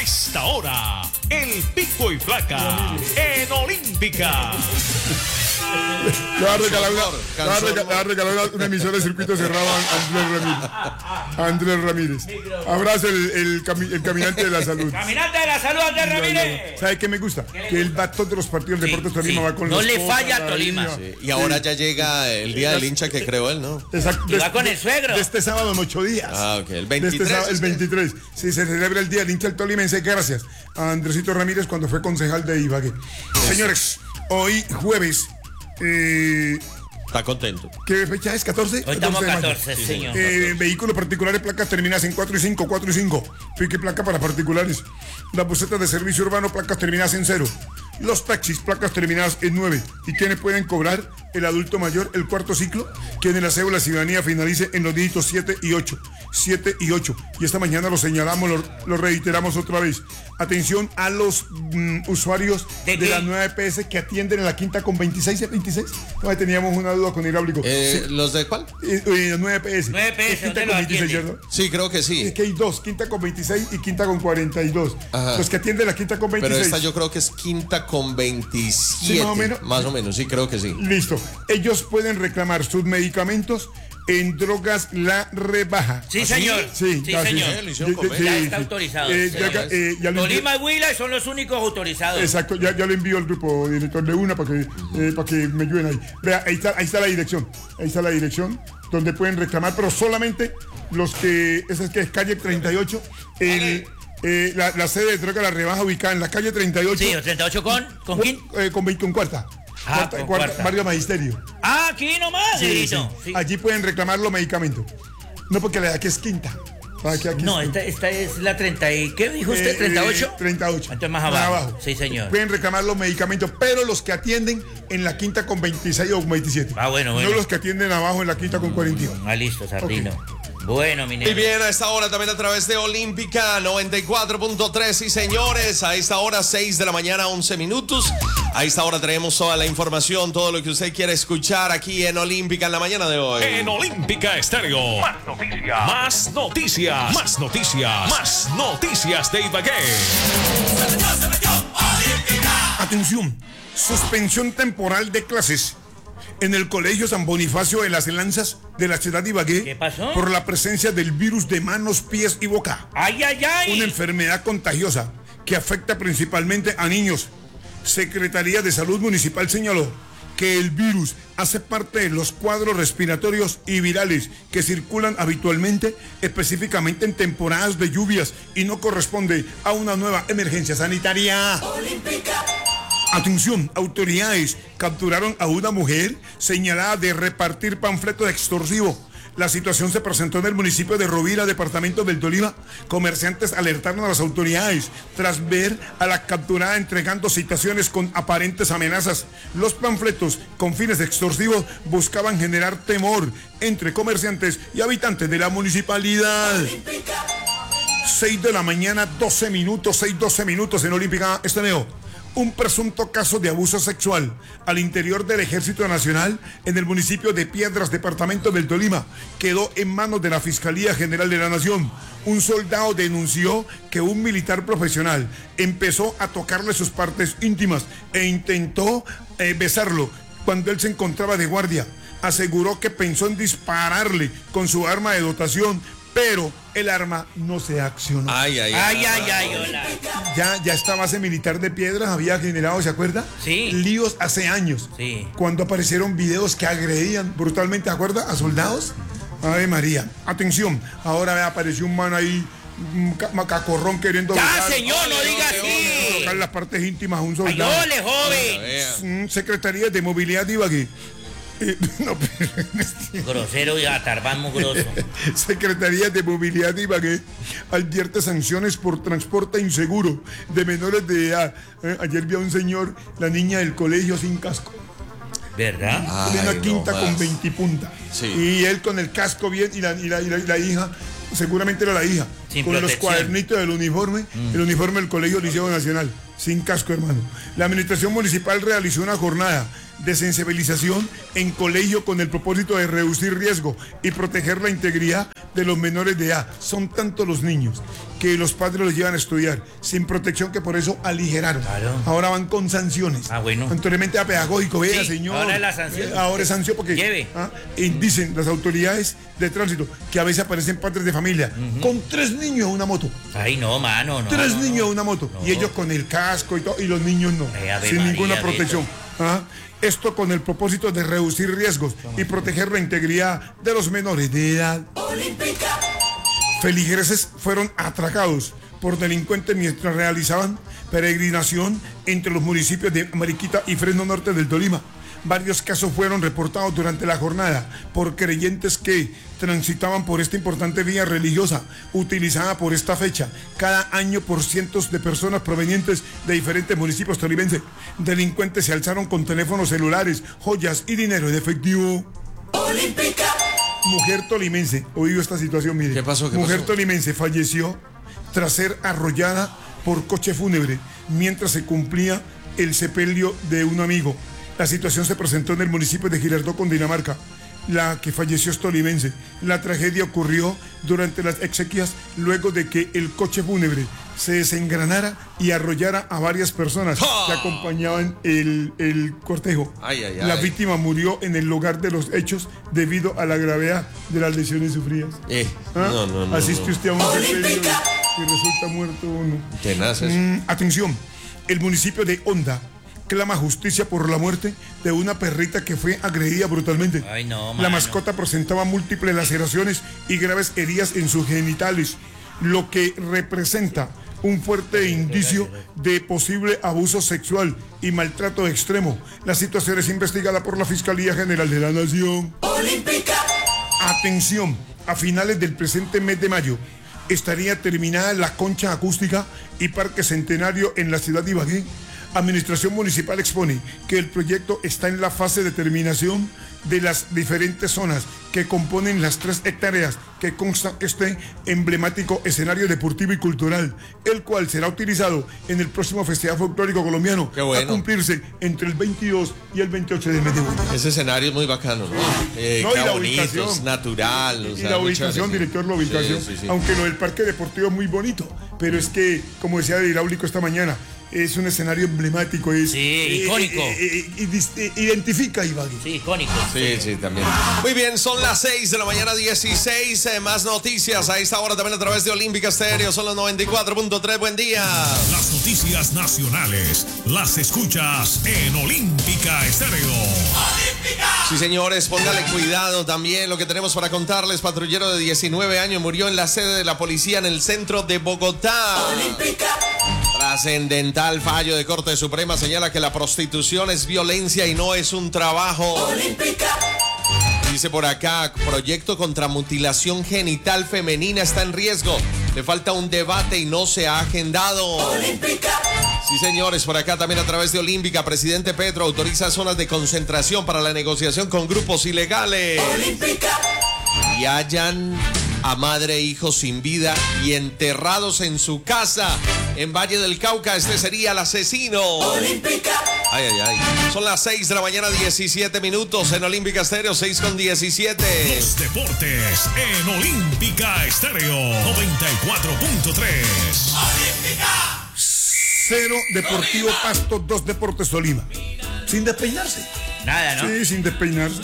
A esta hora, el pico y placa en Olímpica. Le va a regalar una emisora de circuito cerrado a Andrés Ramírez. Abrazo el caminante de la salud. Caminante de la salud, Andrés Ramírez. ¿Sabe qué me gusta? Que él va a todos los partidos del Deportes Tolima, va con no los le falla a Tolima. Y ahora ya llega el día del hincha que creó él, ¿no? Exacto. Y va con el suegro. De este sábado en 8 días. Ah, ok. El 23. El 23. Sí, se celebra el día del hincha del tolimense. Gracias a Andresito Ramírez cuando fue concejal de Ibagué. Señores, hoy jueves. Está contento. ¿Qué fecha es? ¿14? Hoy estamos 14, señor. Vehículos particulares, placas terminadas en 4 y 5, 4 y 5. Pique placa para particulares. Las busetas de servicio urbano, placas terminadas en 0. Los taxis, placas terminadas en 9. ¿Y quiénes pueden cobrar? El adulto mayor, el cuarto ciclo, quien en la cédula de ciudadanía finalice en los dígitos 7 y 8. 7 y 8. Y esta mañana lo señalamos, lo reiteramos otra vez. Atención a los usuarios de la nueva EPS que atienden en la quinta con 26 y 26. No, teníamos una duda con hidráulico. Sí. ¿Los de cuál? La nueva EPS. 9 EPS, quinta con 26, ¿cierto? Sí, creo que sí. Es que hay dos, quinta con 26 y quinta con 42. Ajá. Los que atienden la quinta con 26. Pero esta yo creo que es quinta con 27. Sí, más o menos. Más o menos, sí, creo que sí. Listo. Ellos pueden reclamar sus medicamentos en Drogas La Rebaja. Sí, señor. Sí, señor. Ya está autorizado. Tolima y Huila son los únicos autorizados. Exacto, ya lo envío al grupo director de una para que me ayuden ahí. Vea, ahí está la dirección. Ahí está la dirección donde pueden reclamar, pero solamente los que, esa es que es calle 38, la sede de Drogas La Rebaja ubicada en la calle 38. Sí, 38 ¿con quién? Con cuarta. Cuarta. Barrio Magisterio. Ah, aquí nomás, sí. Allí pueden reclamar los medicamentos. No, porque la de aquí es quinta. Aquí no, esta es la 30. ¿Qué dijo usted? ¿38? 38. Entonces más abajo. Sí, señor. Pueden reclamar los medicamentos, pero los que atienden en la quinta con 26 o 27. Ah, bueno. No los que atienden abajo en la quinta con 41. Ah, listo, Sardino. Okay. Bueno, mi negro. Muy bien, a esta hora también a través de Olímpica 94.3. Y señores, a esta hora 6 de la mañana, 11 minutos. A esta hora traemos toda la información, todo lo que usted quiere escuchar aquí en Olímpica en la mañana de hoy. En Olímpica Estéreo. Más noticias. Más noticias. Más noticias. Más noticias de Ibagué. Atención, suspensión temporal de clases en el Colegio San Bonifacio de las Lanzas de la ciudad de Ibagué. ¿Qué pasó? Por la presencia del virus de manos, pies y boca. ¡Ay, ay, ay! Una enfermedad contagiosa que afecta principalmente a niños. Secretaría de Salud Municipal señaló que el virus hace parte de los cuadros respiratorios y virales que circulan habitualmente, específicamente en temporadas de lluvias, y no corresponde a una nueva emergencia sanitaria. Olímpica. Atención, autoridades capturaron a una mujer señalada de repartir panfletos extorsivos. La situación se presentó en el municipio de Rovira, departamento del Tolima. Comerciantes alertaron a las autoridades tras ver a la capturada entregando citaciones con aparentes amenazas. Los panfletos con fines extorsivos buscaban generar temor entre comerciantes y habitantes de la municipalidad. 6 de la mañana, 12 minutos en Olímpica Estéreo. Un presunto caso de abuso sexual al interior del Ejército Nacional en el municipio de Piedras, departamento del Tolima, quedó en manos de la Fiscalía General de la Nación. Un soldado denunció que un militar profesional empezó a tocarle sus partes íntimas e intentó besarlo cuando él se encontraba de guardia. Aseguró que pensó en dispararle con su arma de dotación, pero el arma no se accionó. Ay, hola. Ya esta base militar de Piedras había generado, ¿se acuerda? Sí. Líos hace años. Sí. Cuando aparecieron videos que agredían brutalmente, ¿se acuerda? A soldados. Ave María. Atención, ahora apareció un man ahí, un macacorrón queriendo... ¡Ya, señor, no diga así! Tocar las partes íntimas a un soldado. ¡Ay, ole, joven! Secretaría de Movilidad de Ibagué. Grosero y atarbán mugroso. Secretaría de Movilidad de Ibagué advierte sanciones por transporte inseguro de menores de edad. Ayer vi a un señor, la niña del colegio sin casco. ¿Verdad? En una quinta con 20 punta. Sí. Y él con el casco bien y la hija, seguramente era la hija, sin con protección. Los cuadernitos del uniforme, el uniforme del Colegio Liceo Nacional, sin casco, hermano. La administración municipal realizó una jornada de sensibilización en colegio con el propósito de reducir riesgo y proteger la integridad de los menores de edad. Son tantos los niños que los padres los llevan a estudiar sin protección que por eso aligeraron. Claro. Ahora van con sanciones. Bueno. Anteriormente era pedagógico, vea, sí, señor. ahora es la sanción. Ahora es sanción porque lleve. Y dicen las autoridades de tránsito que a veces aparecen padres de familia con 3 niños en una moto. Ay, no, mano, no. 3 niños en una moto. No. Y ellos con el casco y todo, y los niños no. Sin María, ninguna protección. Esto con el propósito de reducir riesgos y proteger la integridad de los menores de edad. Olímpica. Feligreses fueron atracados por delincuentes mientras realizaban peregrinación entre los municipios de Mariquita y Fresno Norte del Tolima. Varios casos fueron reportados durante la jornada por creyentes que transitaban por esta importante vía religiosa utilizada por esta fecha cada año por cientos de personas provenientes de diferentes municipios tolimenses. Delincuentes se alzaron con teléfonos celulares, joyas y dinero en efectivo. Olímpica. Mujer tolimense, oído esta situación, mire. ¿Qué pasó? Mujer tolimense falleció tras ser arrollada por coche fúnebre mientras se cumplía el sepelio de un amigo. La situación se presentó en el municipio de Girardot, Cundinamarca. La que falleció es tolimense. La tragedia ocurrió durante las exequias luego de que el coche fúnebre se desengranara y arrollara a varias personas que acompañaban el cortejo. La víctima murió en el lugar de los hechos debido a la gravedad de las lesiones sufridas. No. Asiste usted a un sepelio y resulta muerto uno. Tenaces. Atención, el municipio de Honda clama justicia por la muerte de una perrita que fue agredida brutalmente. Ay, no, la mascota presentaba múltiples laceraciones y graves heridas en sus genitales, lo que representa un fuerte indicio de posible abuso sexual y maltrato extremo. La situación es investigada por la Fiscalía General de la Nación. Olímpica. Atención, a finales del presente mes de mayo estaría terminada la concha acústica y parque centenario en la ciudad de Ibagué. Administración Municipal expone que el proyecto está en la fase de terminación de las diferentes zonas que componen las 3 hectáreas que consta este emblemático escenario deportivo y cultural, el cual será utilizado en el próximo Festival Folclórico Colombiano a cumplirse entre el 22 y el 28 de mes de junio. Ese escenario es muy bacano, ¿no? Y la ubicación es natural. Y la ubicación, director, la ubicación. Sí. Aunque lo del parque deportivo es muy bonito, pero es que, como decía el hidráulico esta mañana, es un escenario emblemático, icónico. Identifica a Ibagué. Sí, icónico. Sí, también. Muy bien, son las 6 de la mañana, 16. Más noticias a esta hora también a través de Olímpica Estéreo. Son los 94.3. Buen día. Las noticias nacionales las escuchas en Olímpica Estéreo. ¡Olímpica! Sí, señores, póngale cuidado también. Lo que tenemos para contarles: patrullero de 19 años murió en la sede de la policía en el centro de Bogotá. Olímpica. Trascendental fallo de Corte Suprema señala que la prostitución es violencia y no es un trabajo. Olímpica. Dice por acá, proyecto contra mutilación genital femenina está en riesgo. Le falta un debate y no se ha agendado. Olímpica. Sí, señores, por acá también a través de Olímpica, presidente Petro autoriza zonas de concentración para la negociación con grupos ilegales. Olímpica. Y hallan a madre e hijo sin vida y enterrados en su casa en Valle del Cauca. Este sería el asesino. Olímpica. Ay. Son las 6 de la mañana, 17 minutos en Olímpica Estéreo, 6:17. Los deportes en Olímpica Estéreo 94.3. Olímpica. 0 Deportivo Pasto, 2 Deportes Tolima. Sin despeinarse. Nada, ¿no? Sí, sin despeinarse.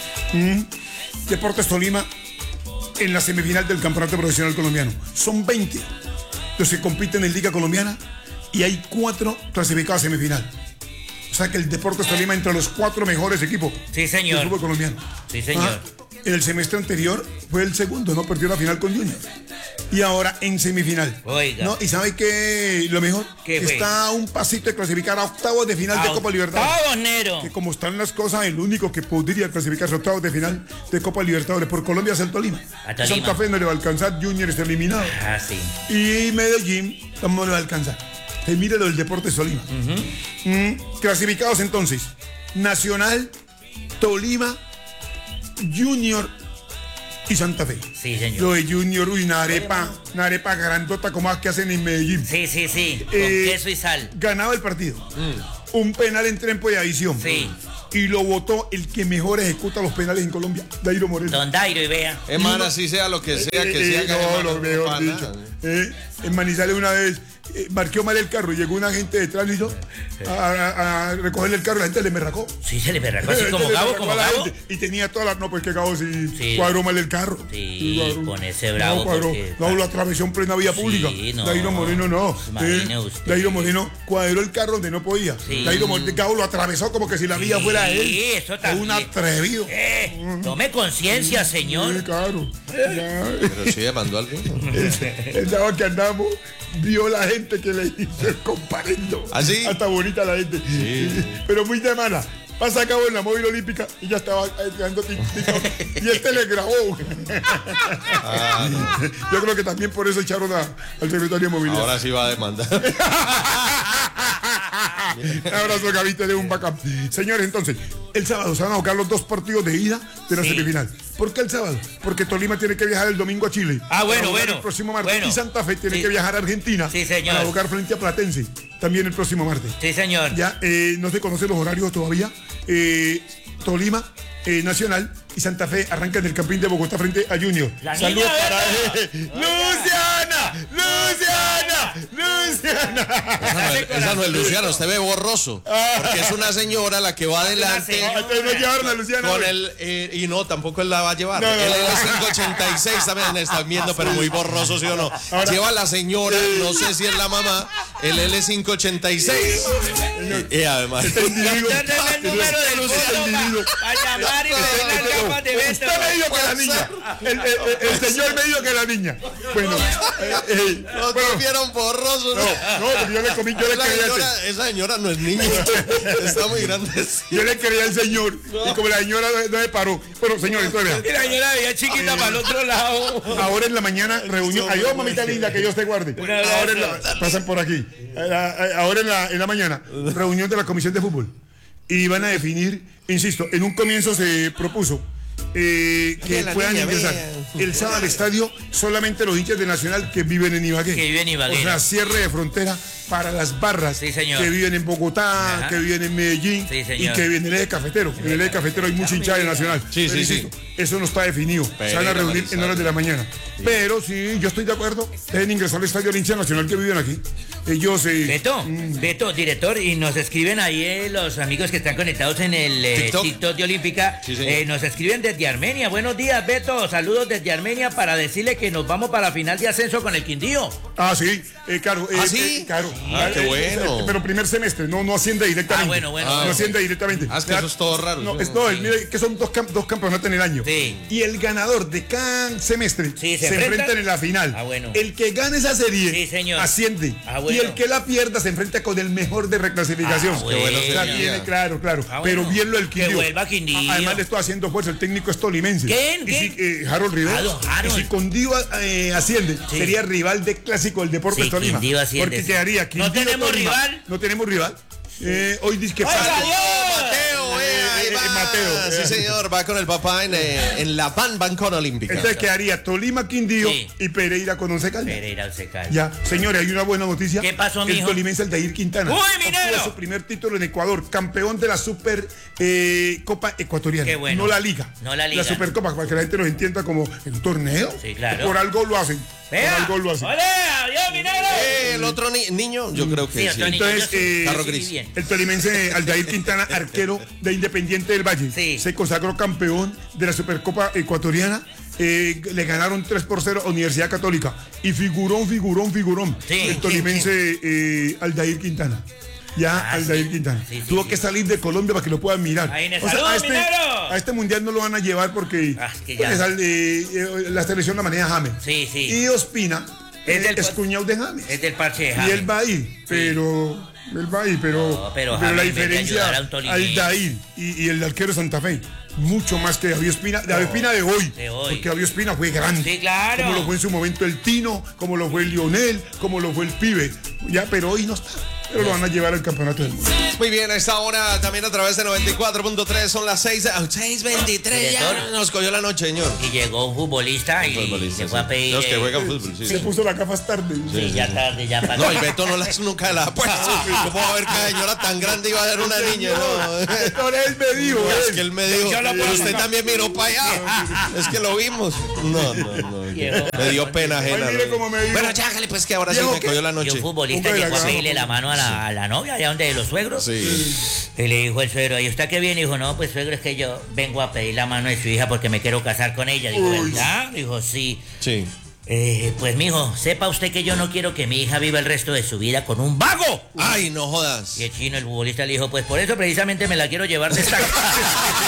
Deportes Tolima en la semifinal del Campeonato Profesional Colombiano. Son 20 los que compiten en Liga Colombiana y hay 4 clasificados a semifinal. O sea que el Deportes Tolima entre los 4 mejores equipos del fútbol colombiano. Sí, señor. En el semestre anterior fue el segundo, no perdió la final con Junior. Y ahora en semifinal. Oiga. ¿No? ¿Y sabe qué? Lo mejor, está a un pasito de clasificar a octavos de final de Copa Libertadores. ¡Octavos, Nero! Que como están las cosas, el único que podría clasificarse a octavos de final de Copa Libertadores por Colombia es el Tolima. Santa Fe no le va a alcanzar, Junior está eliminado. Sí. Y Medellín tampoco le va a alcanzar. Mire lo del Deportes Tolima. Clasificados entonces: Nacional, Tolima, Junior y Santa Fe. Sí, señor. Lo de Junior, una arepa grandota como las que hacen en Medellín. Sí. Con queso y sal. Ganaba el partido. Un penal en tiempo de adición. Sí. y lo votó el que mejor ejecuta los penales en Colombia, Dairo Moreno. Don Dairo y vea. Hermano, así sea lo que sea, que sea. No, lo mejor dicho. En Manizales una vez marqueó mal el carro y llegó un agente de tránsito a recogerle el carro, la gente le merracó. Sí, se le merracó así como Gabo, y tenía todas las... No, pues que Gabo sí cuadró mal el carro. Sí, con ese bravo. No, lo atravesó en plena vía pública. Dairo Moreno no. Dairo Moreno cuadró el carro donde no podía. Dairo Moreno, Gabo lo atravesó como que si la vía fuera él. Sí, eso también. Un atrevido. Tome conciencia, señor. Sí, claro. Pero sí demandó algo. El sábado que andamos, vio la gente que le hizo el comparendo. ¿Así? Hasta bonita la gente. Sí. Pero muy de mala. Pasa a cabo en la móvil olímpica y ya estaba dando TikTok. Y este le grabó. Yo creo que también por eso echaron al secretario de Movilidad. Ahora sí va a demandar. Un abrazo, Gavite, de un backup. Señores, entonces, el sábado se van a jugar los 2 partidos de ida de la semifinal. ¿Por qué el sábado? Porque Tolima tiene que viajar el domingo a Chile. Bueno. El próximo martes. Y Santa Fe tiene que viajar a Argentina. Sí, señor. Para jugar frente a Platense. También el próximo martes. Sí, señor. Ya, no se conocen los horarios todavía. Tolima, Nacional y Santa Fe arrancan del Campín de Bogotá frente a Junior. Saludos para Luciana. Esa no es Luciana, usted ve borroso. Porque es una señora la que va adelante. No llevaron a Luciana. Con y no, tampoco él la va a llevar. El L586 también están viendo, pero muy borroso, ¿sí o no? Ahora, lleva a la señora, no sé si es la mamá, el L586. Y además. el número de Luciano a llamar y pedir las gafas de Beto. Usted me dijo que la niña. El señor me dijo que la niña. Bueno. No te vieron borroso. No, porque yo le comí, yo le quería. Esa señora no es niña. Está muy grande. Yo le quería al señor. Y como la señora no me paró. Bueno, señor, entonces vea. Y la señora veía chiquita para el otro lado. Ahora en la mañana, reunión. Adiós, mamita linda, que Dios te guarde. Ahora pasan por aquí. Ahora en la mañana, reunión de la Comisión de Fútbol. Y van a definir, insisto, en un comienzo se propuso que puedan ingresar el sábado al estadio solamente los hinchas de Nacional que viven en Ibagué. O sea, cierre de frontera para las barras que viven en Bogotá, que viven en Medellín y que viven en el eje cafetero. En el eje cafetero hay mucha hinchada de Nacional. Insisto, eso no está definido. Se van a reunir en horas de la mañana. Pero sí, yo estoy de acuerdo. Deben ingresar al estadio de hincha Nacional que viven aquí. Ellos Beto, director, y nos escriben ahí los amigos que están conectados en el TikTok de Olímpica. Nos escriben desde Armenia. Buenos días, Beto. Saludos desde Armenia para decirle que nos vamos para la final de ascenso con el Quindío. Sí, claro. ¿Sí? Claro. Qué bueno. Pero primer semestre, no asciende directamente. Bueno. No asciende directamente. Es que eso es todo raro. Mire que son dos campeonatos en el año. Sí. Y el ganador de cada semestre se enfrentan en la final. Bueno. El que gane esa serie asciende. Bueno. Y el que la pierda se enfrenta con el mejor de reclasificación. Claro. Pero bien lo del Quindío. Que vuelva Quindío. Además le estoy haciendo fuerza. El técnico es tolimense. ¿Quién? Harold Rivera. Y si Quindío asciende, sería rival de clásico del Deportes Tolima. Porque quedaría Quindío. ¿No tenemos rival? No tenemos rival. Hoy dice que Mateo. Sí, señor, va con el papá en la Bancón Olímpica. Entonces quedaría Tolima, Quindío y Pereira con Once Caldas. Ya, señores, hay una buena noticia. ¿Qué pasó, mijo? El tolimense Aldair Quintana. ¡Uy, minero! Obtuvo su primer título en Ecuador, campeón de la Super Copa Ecuatoriana. Qué bueno. No la Liga. La Supercopa, para que la gente nos entienda como un torneo. Sí, claro. Por algo lo hacen. Por algo lo hacen. ¡Ole! ¡Adiós, minero! El otro niño, yo creo que sí. Entonces, el tolimense Aldair Quintana, arquero de Independiente del Valle, se consagró campeón de la Supercopa Ecuatoriana. Le ganaron 3-0 a Universidad Católica. Y figurón. El tolimense Aldair Quintana. Aldair Quintana. Tuvo que salir de Colombia para que lo puedan mirar. A este mundial no lo van a llevar porque la selección la maneja James. Y Ospina es cuñado de James. Es del parche de James. Y él va a ir, pero la diferencia Aldair y el arquero Santa Fe. Mucho más que David Ospina. David Ospina de hoy. Porque David Ospina fue grande. Sí, claro. Como lo fue en su momento el Tino, como lo fue el Lionel, como lo fue el Pibe. Pero hoy no está. pero lo van a llevar al campeonato del mundo. Muy bien, a esta hora también a través de 94.3 son las 6:23. Ya nos cogió la noche, señor. Y llegó un futbolista y se fue a pedir. Los que juegan fútbol, sí. Se puso las gafas tarde. Sí, ya tarde, ya pasó. No, y Beto no las nunca la ha puesto. ¿Cómo va a ver que la señora tan grande iba a ser una niña? No. Él me dijo. Es que él me dijo. Pero usted también miró para allá. Es que lo vimos. No. Me dio pena ajena. Ay, mire cómo me dijo. Bueno, chágale pues que ahora sí me cogió la Y noche. un futbolista llegó a pedirle la mano a la novia, allá donde los suegros. Sí. Y le dijo el suegro, ¿y usted qué viene? Dijo, no, pues suegro, es que yo vengo a pedir la mano de su hija porque me quiero casar con ella. Dijo, ¿verdad? Dijo, sí. Sí. Pues mijo, sepa usted que yo no quiero que mi hija viva el resto de su vida con un vago. Ay, no jodas. Y el chino, el futbolista, le dijo, pues por eso precisamente me la quiero llevar de esta casa.